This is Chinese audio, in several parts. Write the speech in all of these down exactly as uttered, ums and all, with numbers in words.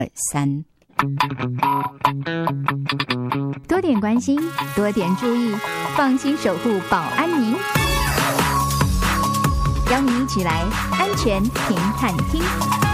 三，多点关心，多点注意，放心守护保安您。邀您一起来安全停看厅。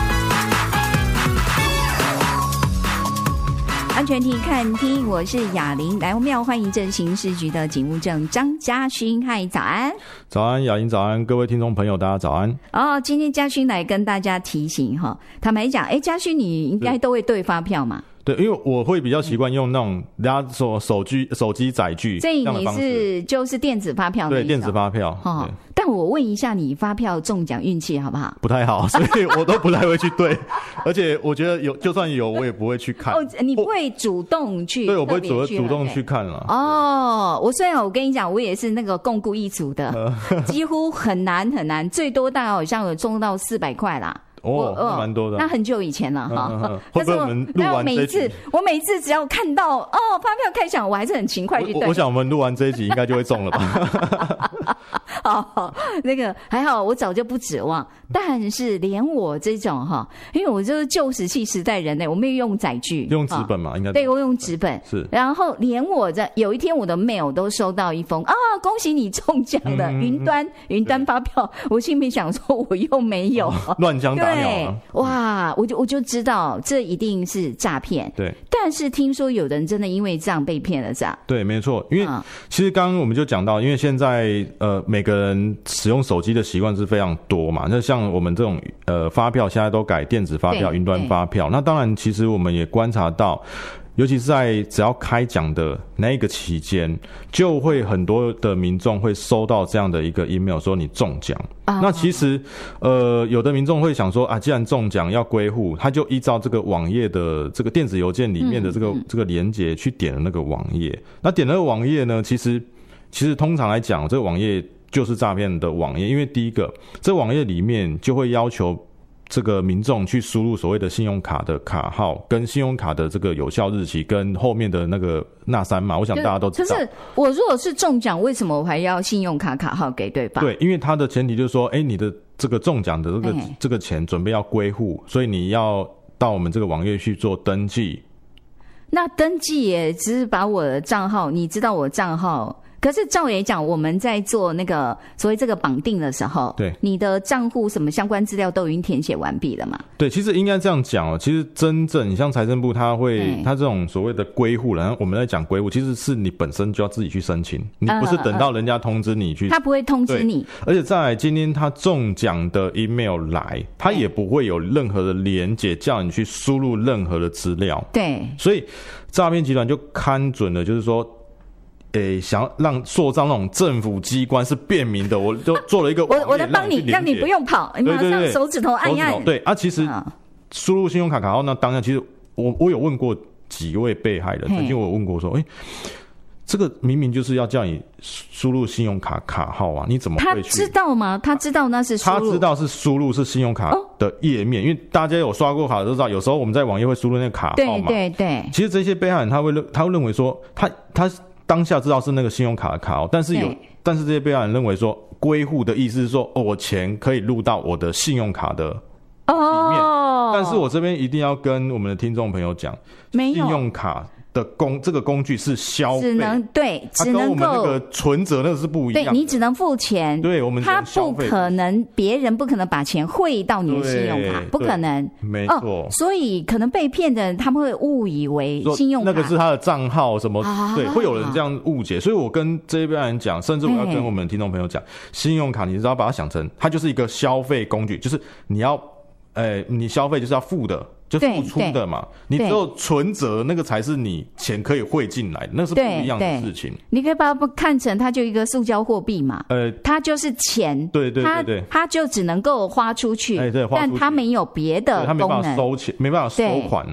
安全庭看厅，我是雅玲。来，我们要欢迎这刑事局的警务正张嘉勋。嗨，早安！ 早安，雅玲，早安，各位听众朋友，大家早安。 哦，今天嘉勋来跟大家提醒哈，坦白讲，哎，嘉勋你应该都会对发票嘛？ 对，因为我会比较习惯用那种大家说手机手机载具这样的方式， 所以你是就是电子发票那一种， 对，电子发票。 哦，但我问一下，你发票中奖运气好不好？ 不太好，所以我都不太会去对，而且我觉得有，就算有，我也不会去看。 哦，你不会主动去？ 对，我不会主主动去看了。 哦，我虽然我跟你讲，我也是那个共估一组的，几乎很难很难，最多大概好像有中到四百块啦。 哦，蛮多的。 那很久以前了哈。 嗯嗯、会不会我们录完这一集？ 我每次只要看到哦发票开奖，我还是很勤快去对。 我, 我想我们录完这一集应该就会中了吧？ 好，那个还好，我早就不指望。但是连我这种哈，因为我就是旧石器时代人类，我没有用载具， 用纸本嘛，应该对，我用纸本。 是。 然后连我在有一天我的 mail 都收到一封啊，恭喜你中奖的云端、嗯、云端发票，我心里想说我又没有乱枪打鸟啊。 哇，我就我就知道这一定是诈骗。 对。 但是听说有人真的因为这样被骗了，这样。 对，没错，因为其实刚刚我们就讲到，因为现在呃每个人使用手机的习惯是非常多嘛，那像我们这种呃发票现在都改电子发票、云端发票，那当然其实我们也观察到。尤其是在只要开奖的那一个期间，就会很多的民众会收到这样的一个 email 说你中奖。啊、那其实，呃，有的民众会想说啊，既然中奖要归户，他就依照这个网页的这个电子邮件里面的这个、嗯、这个连结去点了那个网页。那点了那个网页呢，其实其实通常来讲，这个网页就是诈骗的网页，因为第一个，这个网页里面就会要求。这个民众去输入所谓的信用卡的卡号，跟信用卡的这个有效日期，跟后面的那个那三码，我想大家都知道。可是我如果是中奖，为什么我还要信用卡卡号给对方？ 对，因为它的前提就是说，哎，你的这个中奖的这个、欸、这个钱准备要归户，所以你要到我们这个网页去做登记。 那登记也只是把我的账号，你知道我账号。可是照理讲，我们在做那个所谓这个绑定的时候， 对你的账户什么相关资料都已经填写完毕了嘛？ 对，其实应该这样讲哦。其实真正你像财政部，他会他这种所谓的归户，然后我们在讲归户，其实是你本身就要自己去申请，你不是等到人家通知你去， 他不会通知你。 而且再来，今天他中奖的 email 来，他也不会有任何的连结叫你去输入任何的资料。 对， 所以诈骗集团就看准了，就是说。诶，想要让塑造那种政府机关是便民的，我就做了一个我我来帮你，让你不用跑，你马上手指头按一按。 对啊，其实输入信用卡卡号，那当然，其实我我有问过几位被害人，曾经我有问过说，哎、欸，这个明明就是要叫你输入信用卡卡号啊，你怎么会去？ 他知道吗？他知道那是输入， 他知道是输入是信用卡的页面，因为大家有刷过卡都知道，有时候我们在网页会输入那个卡号嘛。 对对对。 其实这些被害人他会他会认为说，他他。当下知道是那个信用卡的卡号，但是有，但是这些被害人认为说归户的意思是说，哦，我钱可以入到我的信用卡的里面，哦、但是我这边一定要跟我们的听众朋友讲，信用卡的工这个工具是消费， 只能对，只能够、啊、跟我们那个存折那个是不一样的， 对你只能付钱， 对我们他不可能，别人不可能把钱汇到你的信用卡，不可能， 没错、 哦，所以可能被骗的人他们会误以为信用卡那个是他的账号什么，啊、对，会有人这样误解，所以我跟这边人讲，甚至我要跟我们的听众朋友讲，信用卡你只要把它想成，它就是一个消费工具，就是你要，呃，你消费就是要付的。就付出的嘛，你只有存折那个才是你钱可以汇进来的，那是不一样的事情。 你可以把它看成它就一个塑胶货币嘛，呃，它就是钱， 对对对对， 它就只能够花出去， 哎对， 但它没有别的功能， 它没办法收钱，没办法收款呐、啊。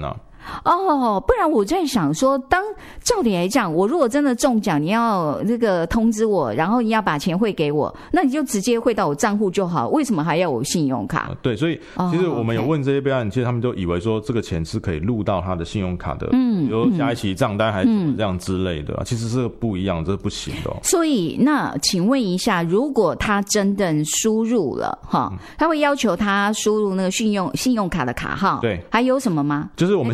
哦，不然我在想说，当照理来讲，我如果真的中奖，你要这个通知我，然后你要把钱汇给我，那你就直接汇到我账户就好，为什么还要有信用卡？ 呃、对，所以其实我们有问这些备案，其实他们就以为说这个钱是可以录到他的信用卡的，嗯，比如下一期账单还是怎么这样之类的、啊嗯，其实是不一样，这是不行的、哦。 所以，那请问一下，如果他真的输入了哈，他会要求他输入那个信用信用卡的卡号， 对， 还有什么吗？ 就是我们